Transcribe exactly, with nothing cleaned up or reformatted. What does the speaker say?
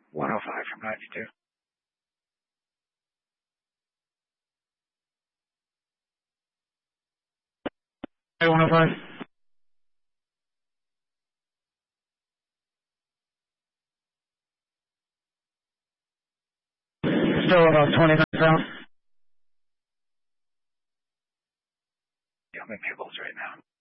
one oh five from ninety-two. Hey, one oh five. Still about twenty minutes out. Yeah, I'm in Pebbles right now.